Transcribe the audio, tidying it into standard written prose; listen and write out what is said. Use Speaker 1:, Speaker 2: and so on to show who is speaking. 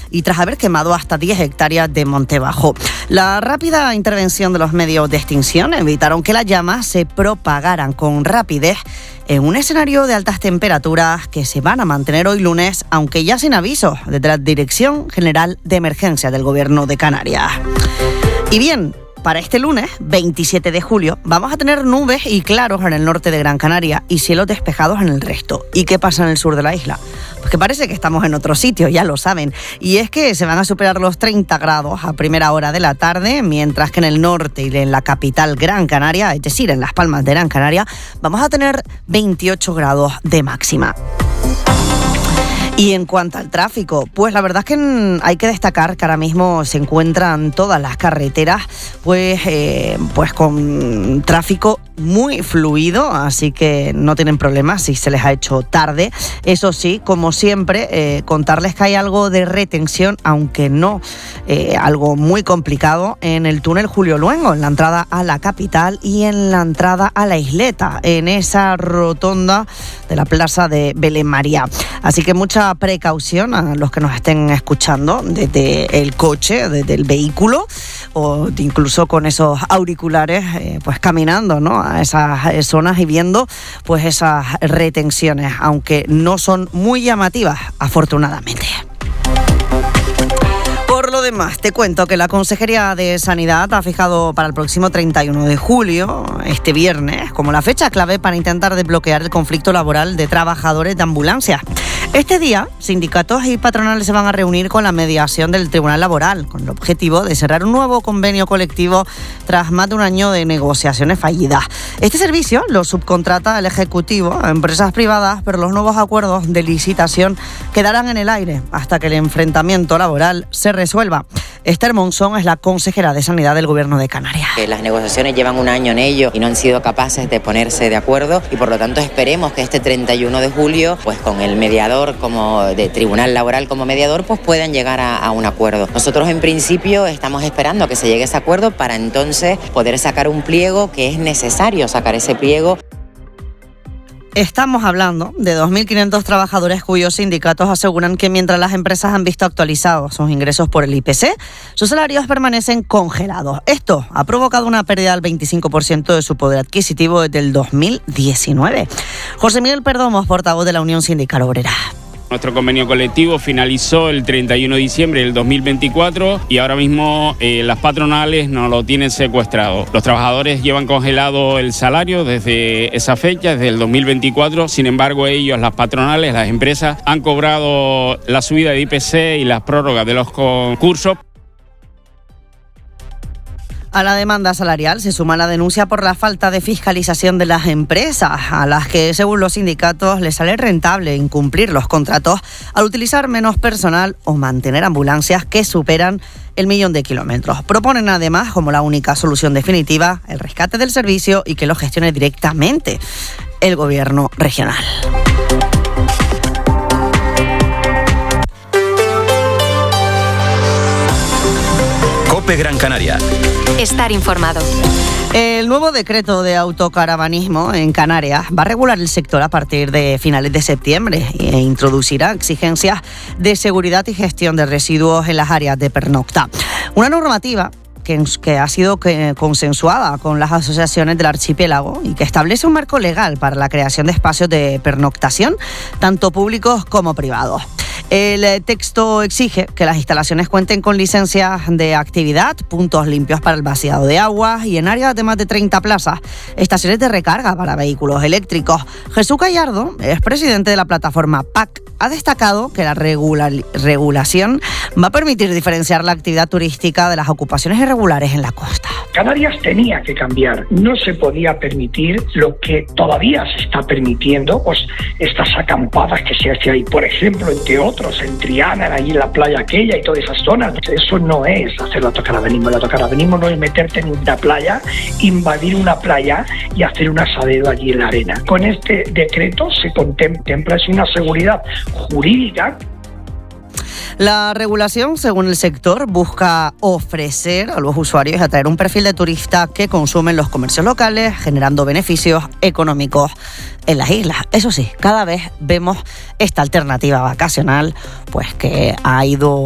Speaker 1: y tras haber quemado hasta 10 hectáreas de monte bajo. La rápida intervención de los medios de extinción evitaron que las llamas se propagaran con rapidez en un escenario de altas temperaturas que se van a mantener hoy lunes, aunque ya sin aviso desde la Dirección General de Emergencia del Gobierno de Canarias. Y bien, para este lunes, 27 de julio, vamos a tener nubes y claros en el norte de Gran Canaria y cielos despejados en el resto. ¿Y qué pasa en el sur de la isla? Pues que parece que estamos en otro sitio, ya lo saben. Y es que se van a superar los 30 grados a primera hora de la tarde, mientras que en el norte y en la capital Gran Canaria, es decir, en Las Palmas de Gran Canaria, vamos a tener 28 grados de máxima. Y en cuanto al tráfico, pues la verdad es que hay que destacar que ahora mismo se encuentran todas las carreteras pues con tráfico muy fluido, así que no tienen problemas si se les ha hecho tarde. Eso sí, como siempre, contarles que hay algo de retención, aunque no algo muy complicado, en el túnel Julio Luengo, en la entrada a la capital y en la entrada a la isleta, en esa rotonda de la plaza de Belén María. Así que mucha precaución a los que nos estén escuchando desde el coche, desde el vehículo, o incluso con esos auriculares, pues caminando, ¿no?, a esas zonas y viendo pues esas retenciones, aunque no son muy llamativas, afortunadamente. Por lo demás, te cuento que la Consejería de Sanidad ha fijado para el próximo 31 de julio, este viernes, como la fecha clave para intentar desbloquear el conflicto laboral de trabajadores de ambulancias. Este día, sindicatos y patronales se van a reunir con la mediación del Tribunal Laboral, con el objetivo de cerrar un nuevo convenio colectivo tras más de un año de negociaciones fallidas. Este servicio lo subcontrata el Ejecutivo a empresas privadas, pero los nuevos acuerdos de licitación quedarán en el aire hasta que el enfrentamiento laboral se resuelva. Esther Monzón es la consejera de Sanidad del Gobierno de Canarias.
Speaker 2: Las negociaciones llevan un año en ello y no han sido capaces de ponerse de acuerdo, y por lo tanto esperemos que este 31 de julio, pues con el mediador como de Tribunal Laboral como mediador, pues puedan llegar a un acuerdo. Nosotros en principio estamos esperando a que se llegue a ese acuerdo para entonces poder sacar un pliego, que es necesario sacar ese pliego.
Speaker 1: Estamos hablando de 2.500 trabajadores cuyos sindicatos aseguran que mientras las empresas han visto actualizados sus ingresos por el IPC, sus salarios permanecen congelados. Esto ha provocado una pérdida del 25% de su poder adquisitivo desde el 2019. José Miguel Perdomo, portavoz de la Unión Sindical Obrera.
Speaker 3: Nuestro convenio colectivo finalizó el 31 de diciembre del 2024 y ahora mismo las patronales nos lo tienen secuestrado. Los trabajadores llevan congelado el salario desde esa fecha, desde el 2024. Sin embargo, ellos, las patronales, las empresas, han cobrado la subida de IPC y las prórrogas de los concursos.
Speaker 1: A la demanda salarial se suma la denuncia por la falta de fiscalización de las empresas, a las que, según los sindicatos, les sale rentable incumplir los contratos al utilizar menos personal o mantener ambulancias que superan el 1.000.000 de kilómetros. Proponen además, como la única solución definitiva, el rescate del servicio y que lo gestione directamente el gobierno regional.
Speaker 4: COPE Gran Canaria.
Speaker 5: Estar informado.
Speaker 1: El nuevo decreto de autocaravanismo en Canarias va a regular el sector a partir de finales de septiembre e introducirá exigencias de seguridad y gestión de residuos en las áreas de pernocta. Una normativa que ha sido consensuada con las asociaciones del archipiélago y que establece un marco legal para la creación de espacios de pernoctación, tanto públicos como privados. El texto exige que las instalaciones cuenten con licencias de actividad, puntos limpios para el vaciado de aguas y en áreas de más de 30 plazas, estaciones de recarga para vehículos eléctricos. Jesús Gallardo es presidente de la plataforma PAC. Ha destacado que la regulación va a permitir diferenciar la actividad turística de las ocupaciones irregulares en la costa.
Speaker 6: Canarias tenía que cambiar. No se podía permitir lo que todavía se está permitiendo, pues estas acampadas que se hacen ahí, por ejemplo, entre otros, en Triana, allí en la playa aquella y todas esas zonas. Eso no es hacer el autocaravanismo. El autocaravanismo no es meterte en una playa, invadir una playa y hacer un asadero allí en la arena. Con este decreto se contempla una seguridad jurídica.
Speaker 1: La regulación, según el sector, busca ofrecer a los usuarios y atraer un perfil de turista que consumen los comercios locales, generando beneficios económicos en las islas. Eso sí, cada vez vemos esta alternativa vacacional, pues que ha ido